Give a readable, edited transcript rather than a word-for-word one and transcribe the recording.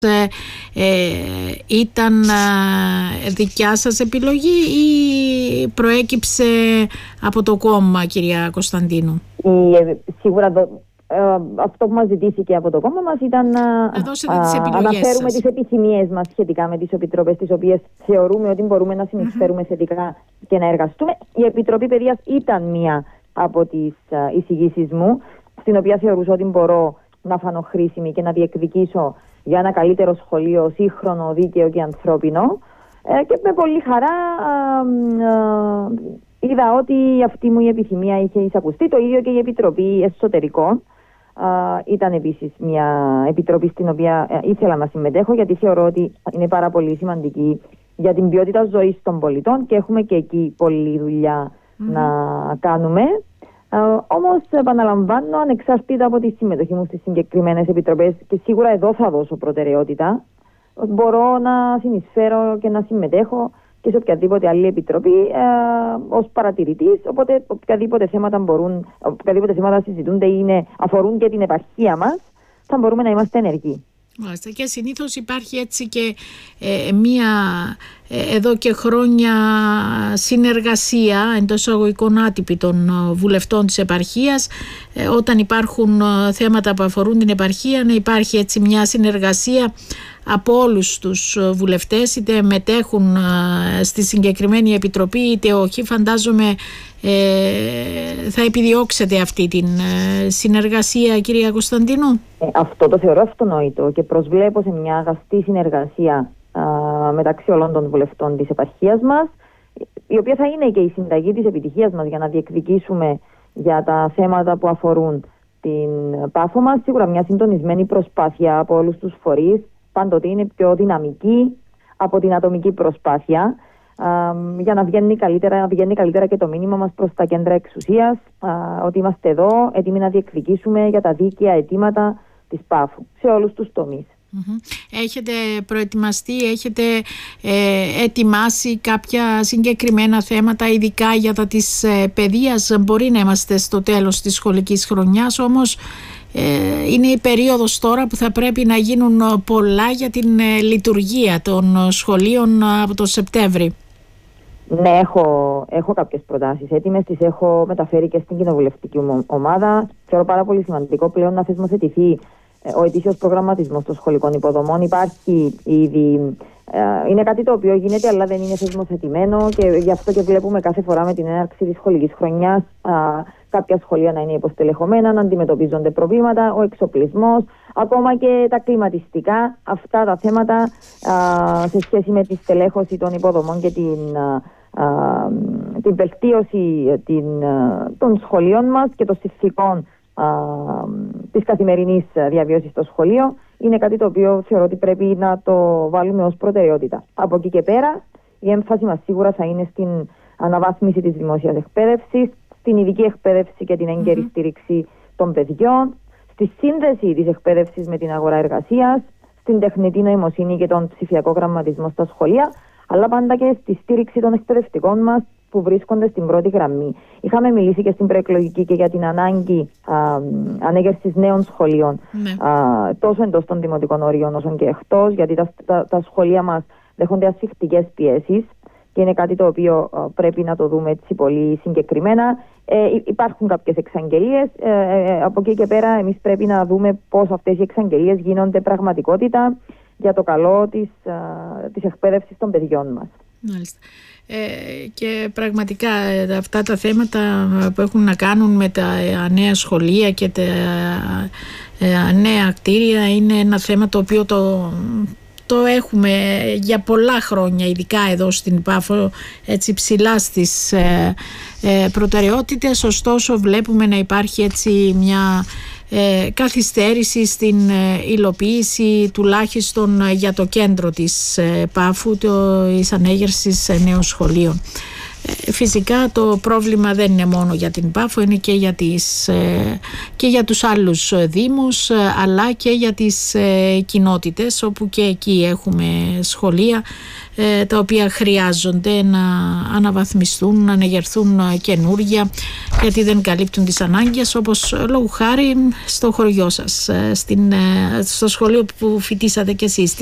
ήταν δικιά σας επιλογή ή προέκυψε από το κόμμα, κυρία Κωνσταντίνου? Σίγουρα αυτό που μας ζητήθηκε από το κόμμα μας ήταν να αναφέρουμε τις επιθυμίες μας σχετικά με τις επιτροπές τις οποίες θεωρούμε ότι μπορούμε να συνεισφέρουμε θετικά και να εργαστούμε. Η Επιτροπή Παιδείας ήταν μία από τις εισηγήσεις μου, στην οποία θεωρούσα ότι μπορώ να φανώ χρήσιμη και να διεκδικήσω για ένα καλύτερο σχολείο, σύγχρονο, δίκαιο και ανθρώπινο. Και με πολύ χαρά είδα ότι αυτή μου η επιθυμία είχε εισακουστεί. Το ίδιο και η Επιτροπή Εσωτερικών. Ήταν επίσης μια επιτροπή στην οποία ήθελα να συμμετέχω, γιατί θεωρώ ότι είναι πάρα πολύ σημαντική για την ποιότητα ζωής των πολιτών και έχουμε και εκεί πολλή δουλειά να κάνουμε. Όμως επαναλαμβάνω, ανεξάρτητα από τη συμμετοχή μου στις συγκεκριμένες επιτροπές, και σίγουρα εδώ θα δώσω προτεραιότητα, μπορώ να συνεισφέρω και να συμμετέχω και σε οποιαδήποτε άλλη επιτροπή ως παρατηρητής. Οπότε οποιαδήποτε θέματα συζητούνται ή αφορούν και την επαρχία μας, θα μπορούμε να είμαστε ενεργοί. Μάλιστα. Και συνήθως υπάρχει έτσι και μία εδώ και χρόνια συνεργασία εντός εισαγωγικών άτυπη των βουλευτών της επαρχίας, όταν υπάρχουν θέματα που αφορούν την επαρχία, να υπάρχει έτσι μια συνεργασία από όλους τους βουλευτές, είτε μετέχουν στη συγκεκριμένη επιτροπή είτε όχι. Φαντάζομαι θα επιδιώξετε αυτή την συνεργασία, κυρία Κωνσταντίνου. Αυτό το θεωρώ αυτονόητο και προσβλέπω σε μια αγαστή συνεργασία μεταξύ όλων των βουλευτών της επαρχίας μας, η οποία θα είναι και η συνταγή της επιτυχίας μας για να διεκδικήσουμε για τα θέματα που αφορούν την Πάφο μας. Σίγουρα μια συντονισμένη προσπάθεια από όλους τους φορείς πάντοτε είναι πιο δυναμική από την ατομική προσπάθεια, για να βγαίνει καλύτερα και το μήνυμα μας προς τα κέντρα εξουσίας, ότι είμαστε εδώ έτοιμοι να διεκδικήσουμε για τα δίκαια αιτήματα της Πάφου σε όλους τους τομείς. Έχετε προετοιμαστεί, έχετε ετοιμάσει κάποια συγκεκριμένα θέματα, ειδικά για τα της παιδείας? Μπορεί να είμαστε στο τέλος της σχολικής χρονιάς, όμως είναι η περίοδος τώρα που θα πρέπει να γίνουν πολλά για την λειτουργία των σχολείων από το Σεπτέμβρη. Ναι, έχω κάποιες προτάσεις έτοιμες, τις έχω μεταφέρει και στην κοινοβουλευτική ομάδα. Θεωρώ πάρα πολύ σημαντικό πλέον να θεσμοθετηθεί ο ετήσιος προγραμματισμός των σχολικών υποδομών. Υπάρχει ήδη, είναι κάτι το οποίο γίνεται, αλλά δεν είναι θεσμοθετημένο, και γι' αυτό και βλέπουμε κάθε φορά με την έναρξη της σχολικής χρονιάς κάποια σχολεία να είναι υποστελεχωμένα, να αντιμετωπίζονται προβλήματα, ο εξοπλισμός, ακόμα και τα κλιματιστικά. Αυτά τα θέματα σε σχέση με τη στελέχωση των υποδομών και την βελτίωση των σχολείων μας και των συνθηκών της καθημερινής διαβίωσης στο σχολείο, είναι κάτι το οποίο θεωρώ ότι πρέπει να το βάλουμε ως προτεραιότητα. Από εκεί και πέρα, η έμφαση μας σίγουρα θα είναι στην αναβάθμιση της δημόσιας εκπαίδευσης, στην ειδική εκπαίδευση και την έγκαιρη στήριξη των παιδιών, στη σύνδεση της εκπαίδευσης με την αγορά εργασίας, στην τεχνητή νοημοσύνη και τον ψηφιακό γραμματισμό στα σχολεία, αλλά πάντα και στη στήριξη των εκπαιδευτικών μας που βρίσκονται στην πρώτη γραμμή. Είχαμε μιλήσει και στην προεκλογική και για την ανάγκη ανέγερσης νέων σχολείων, τόσο εντός των δημοτικών όριων όσο και εκτός, γιατί τα σχολεία μας δέχονται ασφιχτικές πιέσεις και είναι κάτι το οποίο πρέπει να το δούμε έτσι πολύ συγκεκριμένα. Υπάρχουν κάποιες εξαγγελίες. Από εκεί και πέρα εμείς πρέπει να δούμε πώς αυτές οι εξαγγελίες γίνονται πραγματικότητα για το καλό της εκπαίδευσης των παιδιών μας. Μάλιστα. Και πραγματικά αυτά τα θέματα που έχουν να κάνουν με τα νέα σχολεία και τα νέα κτίρια είναι ένα θέμα το οποίο το έχουμε για πολλά χρόνια, ειδικά εδώ στην Πάφο, έτσι ψηλά στις προτεραιότητες. Ωστόσο βλέπουμε να υπάρχει έτσι μια καθυστέρηση στην υλοποίηση, τουλάχιστον για το κέντρο της Πάφου, της ανέγερσης νέων σχολείων. Φυσικά το πρόβλημα δεν είναι μόνο για την Πάφο, είναι και για τους άλλους δήμους, αλλά και για τις κοινότητες, όπου και εκεί έχουμε σχολεία τα οποία χρειάζονται να αναβαθμιστούν, να ανεγερθούν καινούργια, γιατί δεν καλύπτουν τις ανάγκες, όπως λόγου χάρη στο χωριό σας, στο σχολείο που φοιτήσατε κι εσείς.